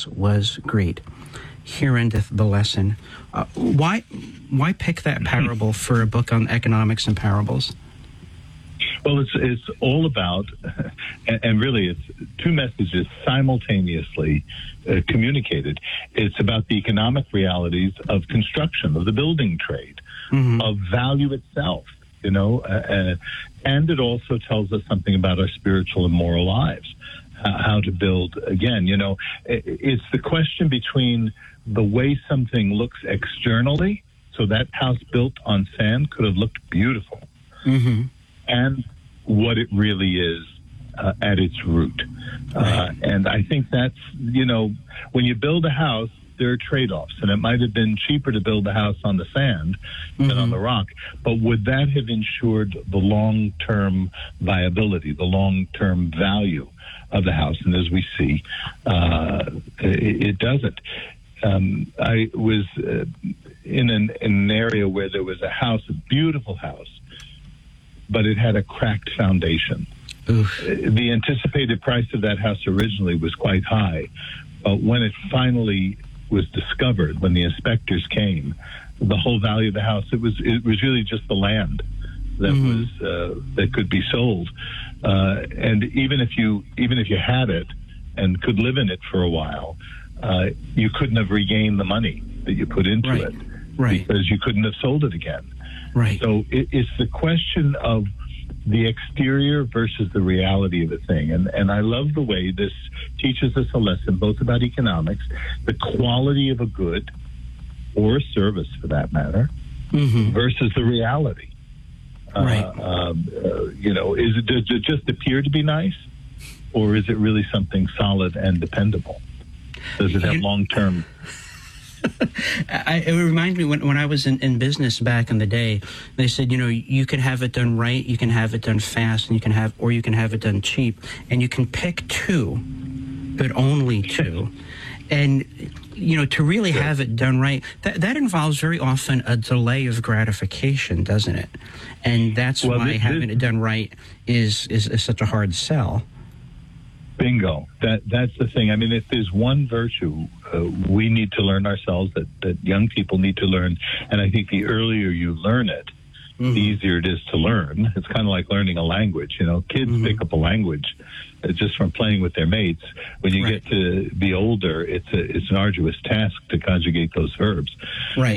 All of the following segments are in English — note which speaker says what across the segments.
Speaker 1: house was great. Here endeth the lesson. Why pick that parable for a book on economics and parables?
Speaker 2: Well, it's all about, and really it's two messages simultaneously communicated. It's about the economic realities of construction, of the building trade, of value itself, and it also tells us something about our spiritual and moral lives, how to build. Again, it's the question between the way something looks externally, so that house built on sand could have looked beautiful, and what it really is at its root. And I think that's, when you build a house, there are trade-offs, and it might have been cheaper to build a house on the sand than on the rock, but would that have ensured the long-term viability, the long-term value of the house? And as we see, it doesn't. I was in an area where there was a house, a beautiful house, but it had a cracked foundation. Oof. The anticipated price of that house originally was quite high, but when it finally was discovered, when the inspectors came, the whole value of the house, it was really just the land that that could be sold. And even if you had it and could live in it for a while, you couldn't have regained the money that you put into it, because you couldn't have sold it again. Right. So it's the question of the exterior versus the reality of the thing. And I love the way this teaches us a lesson both about economics, the quality of a good or a service for that matter, versus the reality. Does it just appear to be nice, or is it really something solid and dependable? Does it have long-term...
Speaker 1: It reminds me when I was in business back in the day, they said, you can have it done right, you can have it done fast, and you can have it done cheap, and you can pick two, but only two. And, to really have it done right, that involves very often a delay of gratification, doesn't it? And that's why having it done right is such a hard sell.
Speaker 2: Bingo. That's the thing. I mean, if there's one virtue we need to learn ourselves, that young people need to learn, and I think the earlier you learn it, the easier it is to learn. It's kind of like learning a language. Kids pick up a language just from playing with their mates. When you get to be older, it's an arduous task to conjugate those verbs. Right.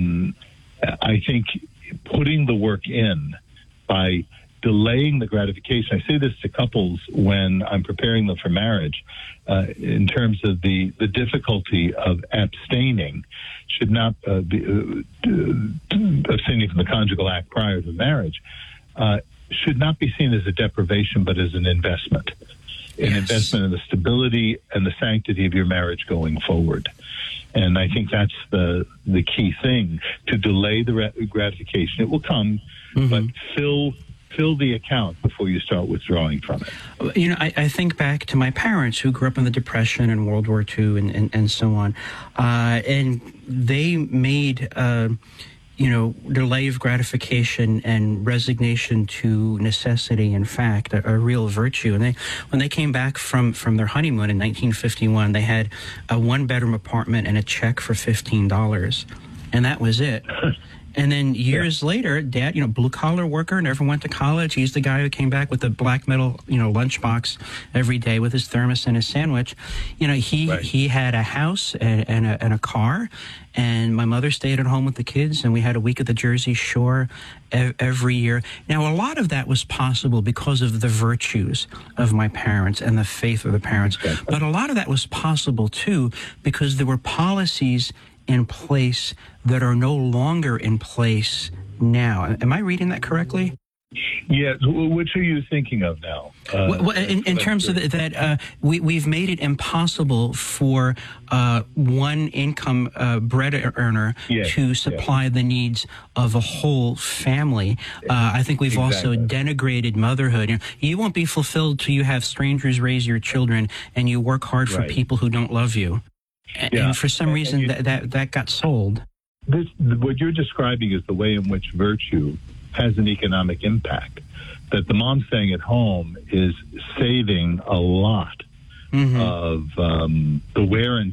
Speaker 2: I think putting the work in by delaying the gratification. I say this to couples when I'm preparing them for marriage, in terms of the difficulty of abstaining should not be abstaining from the conjugal act prior to marriage, should not be seen as a deprivation, but as an investment. An investment in the stability and the sanctity of your marriage going forward. And I think that's the key thing, to delay the gratification. It will come, but fill the account before you start withdrawing from it.
Speaker 1: I think back to my parents who grew up in the Depression and World War II and so on. And they made, delay of gratification and resignation to necessity, in fact, a real virtue. And when they came back from their honeymoon in 1951, they had a one-bedroom apartment and a check for $15. And that was it. And then years later, Dad, blue-collar worker, never went to college. He's the guy who came back with the black metal, lunchbox every day with his thermos and his sandwich. He had a house and a car, and my mother stayed at home with the kids, and we had a week at the Jersey Shore every year. Now, a lot of that was possible because of the virtues of my parents and the faith of the parents. But a lot of that was possible, too, because there were policies in place that are no longer in place now. Am I reading that correctly?
Speaker 2: Yeah. Which are you thinking of now?
Speaker 1: In terms of that, we've made it impossible for one income bread earner to supply the needs of a whole family. I think we've also denigrated motherhood. You won't be fulfilled till you have strangers raise your children and you work hard for people who don't love you. And for some reason, that got sold.
Speaker 2: What you're describing is the way in which virtue has an economic impact. That the mom staying at home is saving a lot of the wear and